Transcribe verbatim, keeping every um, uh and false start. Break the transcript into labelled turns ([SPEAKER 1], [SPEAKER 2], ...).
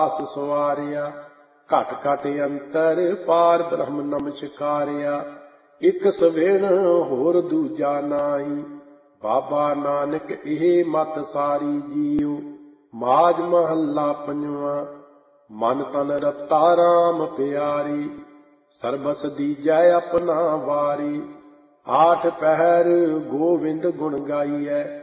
[SPEAKER 1] ਆਸ ਸਵਾਰਿਆ। ਘਟ ਘਟ ਅੰਤਰ ਪਾਰ ਬ੍ਰਹਮ ਨਮਸਕਾਰਿਆ। ਇਕ ਸਵੇਣ ਹੋਰ ਦੂਜਾ ਨਾਹੀ, ਬਾਬਾ ਨਾਨਕ ਇਹ ਮਤ ਸਾਰੀ ਜੀਉ। ਮਾਝ ਮਹੱਲਾ ਪੰਜਵਾਂ। ਮਨ ਤਨ ਰਤਾ ਰਾਮ ਪਿਆਰੀ, ਸਰਬਸ ਦੀਜੈ ਆਪਣਾ ਵਾਰੀ। ਆਠ ਪਹਿਰ ਗੋਵਿੰਦ ਗੁਣ ਗਾਈਐ,